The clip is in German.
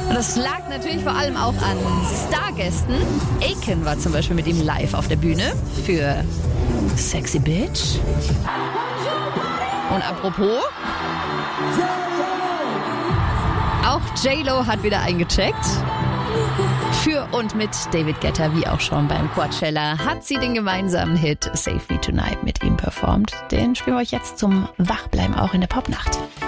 Und das lag natürlich vor allem auch an Stargästen. Akon war zum Beispiel mit ihm live auf der Bühne für Sexy Bitch. Und apropos, auch J-Lo hat wieder eingecheckt. Für und mit David Guetta, wie auch schon beim Coachella, hat sie den gemeinsamen Hit Save Me Tonight mit ihm performt. Den spielen wir euch jetzt zum Wachbleiben auch in der Popnacht.